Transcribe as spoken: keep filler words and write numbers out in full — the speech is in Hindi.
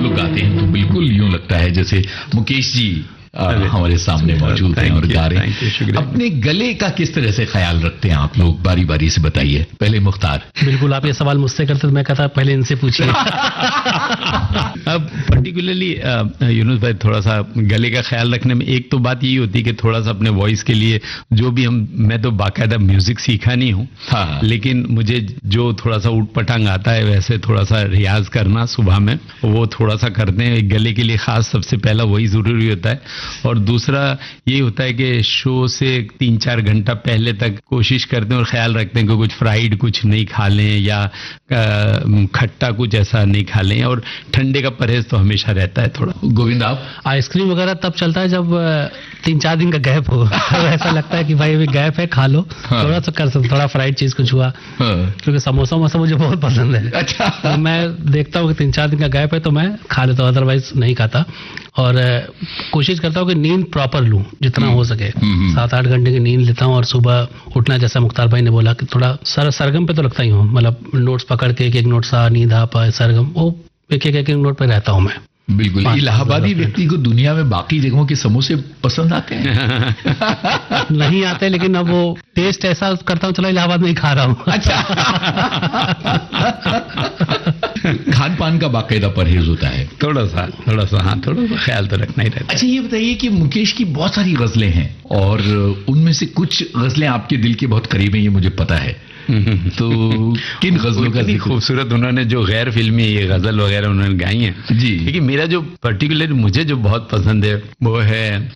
लोग गाते हैं तो बिल्कुल यूं लगता है जैसे मुकेश जी आ, हमारे सामने मौजूद हैं और गा रहे हैं। अपने गले का किस तरह से ख्याल रखते हैं आप लोग, बारी बारी से बताइए। पहले मुख्तार। बिल्कुल, आप ये सवाल मुझसे करते तो मैं कहता पहले इनसे पूछिए। अब पर्टिकुलरली यूनुस भाई, थोड़ा सा गले का ख्याल रखने में एक तो बात यही होती है कि थोड़ा सा अपने वॉइस के लिए जो भी हम, मैं तो बाकायदा म्यूजिक सीखा नहीं हूँ, हाँ, लेकिन मुझे जो थोड़ा सा उठ पटांग आता है वैसे थोड़ा सा रियाज करना सुबह में, वो थोड़ा सा करते हैं। गले के लिए खास सबसे पहला वही जरूरी होता है। और दूसरा ये होता है कि शो से तीन चार घंटा पहले तक कोशिश करते हैं और ख्याल रखते हैं कि कुछ फ्राइड कुछ नहीं खा लें या खट्टा कुछ ऐसा नहीं खा लें, और ठंडे का परहेज तो हमेशा रहता है थोड़ा। गोविंद आप? आइसक्रीम वगैरह तब चलता है जब तीन चार दिन का गैप हो, तो ऐसा लगता है कि भाई अभी गैप है, खा लो, हाँ, थोड़ा सा कर सकते, थोड़ा फ्राइड चीज कुछ हुआ, हाँ, क्योंकि समोसा वोसा मुझे बहुत पसंद है। अच्छा। तो मैं देखता हूँ कि तीन चार दिन का गैप है तो मैं खा लेता हूँ, अदरवाइज नहीं खाता। और कोशिश करता हूँ कि नींद प्रॉपर लूं जितना हो सके, सात आठ घंटे की नींद लेता हूँ। और सुबह उठना, जैसा मुख्तार भाई ने बोला कि थोड़ा सर सरगम पे तो लगता ही हूँ, मतलब नोट्स पकड़ के एक एक नोट सा नींद आ पाए सरगम, वो एक एक एक एक नोट पे रहता हूँ मैं। बिल्कुल। इलाहाबादी व्यक्ति को दुनिया में बाकी जगहों के समोसे पसंद आते हैं? नहीं आते, लेकिन अब वो टेस्ट ऐसा करता हूँ, चलो इलाहाबाद में ही खा रहा हूँ। अच्छा। खान पान का बाकायदा परहेज होता है? थोड़ा सा थोड़ा सा हाँ, थोड़ा सा ख्याल तो रखना ही रहता है। अच्छा, ये बताइए कि मुकेश की बहुत सारी गजलें हैं और उनमें से कुछ गजलें आपके दिल के बहुत करीब हैं, ये मुझे पता है। तो किन गजलों का इतनी खूबसूरत उन्होंने जो गैर फिल्मी ये गजल वगैरह उन्होंने गाई हैं जी, लेकिन मेरा जो पर्टिकुलर मुझे जो बहुत पसंद है वो है